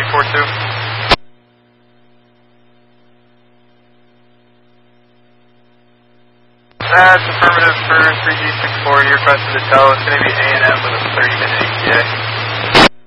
342. That's affirmative for 3G64. Your request to the tow is going to be A&M with a 30-minute ETA.